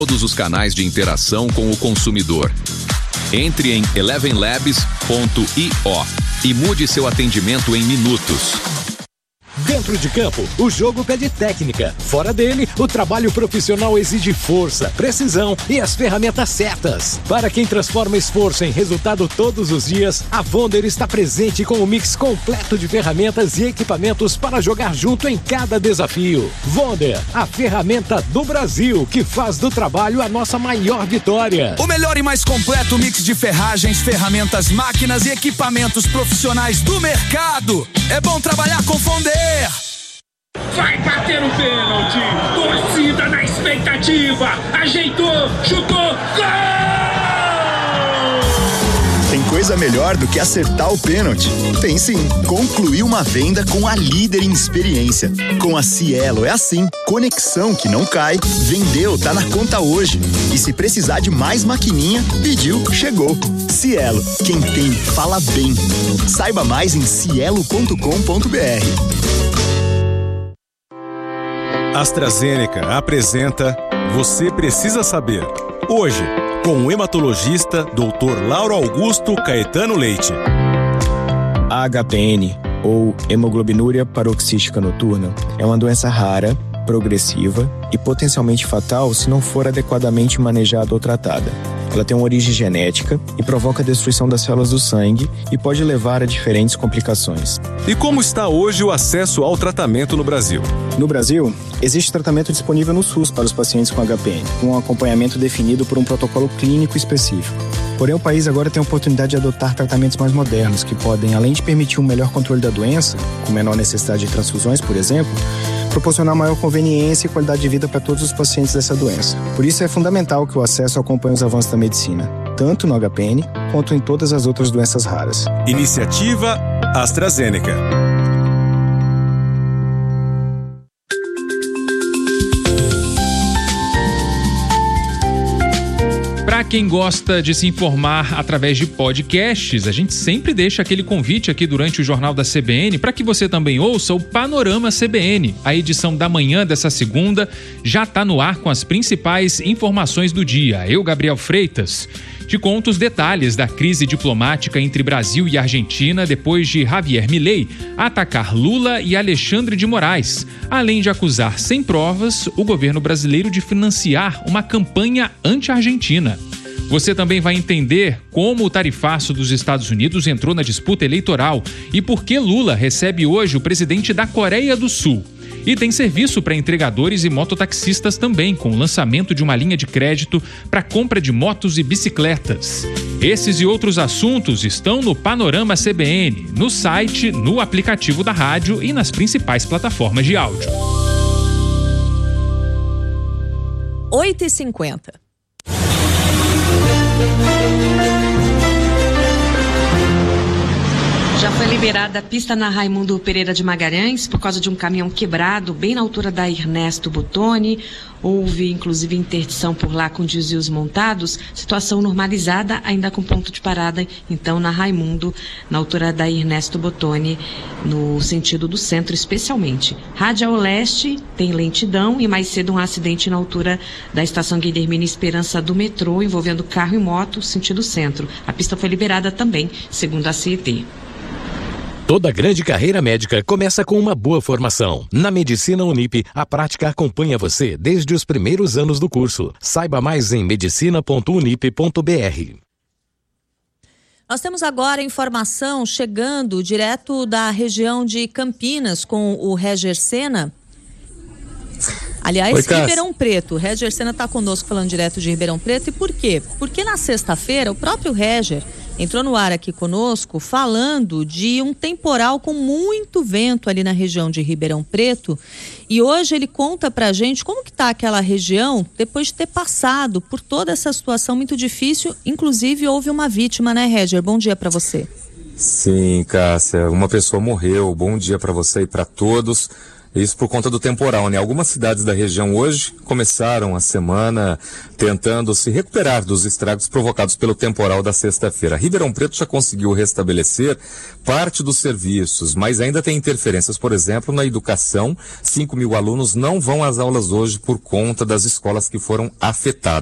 todos os canais de interação com o consumidor. Entre em elevenlabs.io e mude seu atendimento em minutos. Dentro de campo, o jogo pede técnica. Fora dele, o trabalho profissional exige força, precisão e as ferramentas certas. Para quem transforma esforço em resultado todos os dias, a Wonder está presente com um mix completo de ferramentas e equipamentos para jogar junto em cada desafio. Wonder, a ferramenta do Brasil que faz do trabalho a nossa maior vitória. O melhor e mais completo mix de ferragens, ferramentas, máquinas e equipamentos profissionais do mercado. É bom trabalhar com Wonder. Vai bater o pênalti, torcida na expectativa, ajeitou, chutou, gol! Tem coisa melhor do que acertar o pênalti? Tem sim, concluir uma venda com a líder em experiência. Com a Cielo é assim, conexão que não cai, vendeu, tá na conta hoje. E se precisar de mais maquininha, pediu, chegou. Cielo, quem tem, fala bem. Saiba mais em cielo.com.br. AstraZeneca apresenta Você Precisa Saber. Hoje, com o hematologista Dr. Lauro Augusto Caetano Leite. A HPN, ou hemoglobinúria paroxística noturna, é uma doença rara, progressiva e potencialmente fatal se não for adequadamente manejada ou tratada. Ela tem uma origem genética e provoca a destruição das células do sangue e pode levar a diferentes complicações. E como está hoje o acesso ao tratamento no Brasil? No Brasil, existe tratamento disponível no SUS para os pacientes com HPN, com um acompanhamento definido por um protocolo clínico específico. Porém, o país agora tem a oportunidade de adotar tratamentos mais modernos, que podem, além de permitir um melhor controle da doença, com menor necessidade de transfusões, por exemplo, proporcionar maior conveniência e qualidade de vida para todos os pacientes dessa doença. Por isso é fundamental que o acesso acompanhe os avanços da medicina, tanto no HPN quanto em todas as outras doenças raras. Iniciativa AstraZeneca. Para quem gosta de se informar através de podcasts, a gente sempre deixa aquele convite aqui durante o Jornal da CBN para que você também ouça o Panorama CBN. A edição da manhã dessa segunda já está no ar com as principais informações do dia. Eu, Gabriel Freitas, te conto os detalhes da crise diplomática entre Brasil e Argentina depois de Javier Milei atacar Lula e Alexandre de Moraes, além de acusar sem provas o governo brasileiro de financiar uma campanha anti-argentina. Você também vai entender como o tarifaço dos Estados Unidos entrou na disputa eleitoral e por que Lula recebe hoje o presidente da Coreia do Sul. E tem serviço para entregadores e mototaxistas também, com o lançamento de uma linha de crédito para compra de motos e bicicletas. Esses e outros assuntos estão no Panorama CBN, no site, no aplicativo da rádio e nas principais plataformas de áudio. 8h50. Já foi liberada a pista na Raimundo Pereira de Magalhães por causa de um caminhão quebrado bem na altura da Ernesto Bottoni. Houve, inclusive, interdição por lá com desvios montados. Situação normalizada, ainda com ponto de parada, então, na Raimundo, na altura da Ernesto Bottoni, no sentido do centro, especialmente. Rádio ao leste tem lentidão e mais cedo um acidente na altura da estação Guilhermina Esperança do metrô, envolvendo carro e moto, sentido centro. A pista foi liberada também, segundo a CET. Toda grande carreira médica começa com uma boa formação. Na Medicina Unip, a prática acompanha você desde os primeiros anos do curso. Saiba mais em medicina.unip.br. Nós temos agora informação chegando direto da região de Campinas com o Reger Sena. Aliás, Oi, Ribeirão Preto. O Reger Sena está conosco falando direto de Ribeirão Preto. E por quê? Porque na sexta-feira o próprio Reger entrou no ar aqui conosco falando de um temporal com muito vento ali na região de Ribeirão Preto. E hoje ele conta pra gente como que tá aquela região depois de ter passado por toda essa situação muito difícil. Inclusive houve uma vítima, né, Reger? Bom dia para você. Sim, Cássia. Uma pessoa morreu. Bom dia para você e para todos. Isso por conta do temporal, né? Algumas cidades da região hoje começaram a semana tentando se recuperar dos estragos provocados pelo temporal da sexta-feira. Ribeirão Preto já conseguiu restabelecer parte dos serviços, mas ainda tem interferências, por exemplo, na educação. 5.000 alunos não vão às aulas hoje por conta das escolas que foram afetadas.